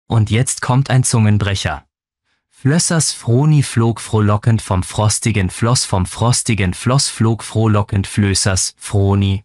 Und jetzt kommt ein Zungenbrecher. Flössers Froni flog frohlockend vom frostigen Floss flog frohlockend Flößers Froni,